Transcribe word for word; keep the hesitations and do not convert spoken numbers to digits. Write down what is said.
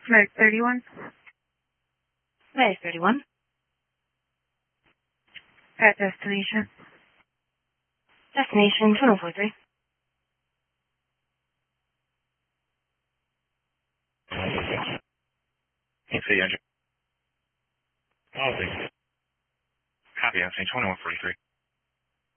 Meg thirty-one. Meg thirty-one. At destination. Destination two one four three. Can't see engine. Oh, thank you. Copy, I'm saying twenty-one forty-three.